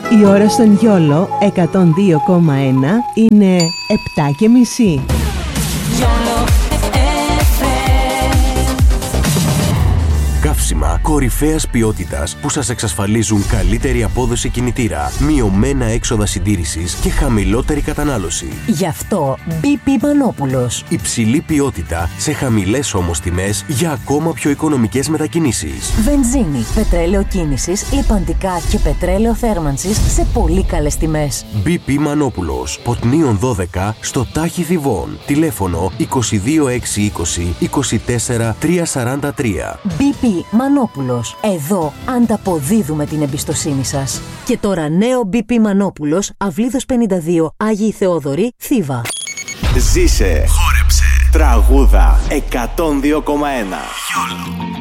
Η ώρα στον Γιόλο 102,1 είναι 7:30. Καύσιμα κορυφαίας ποιότητας που σας εξασφαλίζουν καλύτερη απόδοση κινητήρα, μειωμένα έξοδα συντήρησης και χαμηλότερη κατανάλωση. Γι' αυτό BP Μανόπουλος. Υψηλή ποιότητα σε χαμηλές όμως τιμές για ακόμα πιο οικονομικές μετακινήσεις. Βενζίνη, πετρέλαιο κίνησης, λιπαντικά και πετρέλαιο θέρμανσης σε πολύ καλές τιμές. BP Μανόπουλος, Ποτνίων 12 στο Τάχι Θηβών. Τηλέφωνο 22620 24 343. BP Μανόπουλος. Εδώ ανταποδίδουμε την εμπιστοσύνη σας. Και τώρα νέο BP Μανόπουλος, Αυλίδος 52, Άγιοι Θεόδωροι, Θήβα. Ζήσε. Χόρεψε. Τραγούδα 102,1.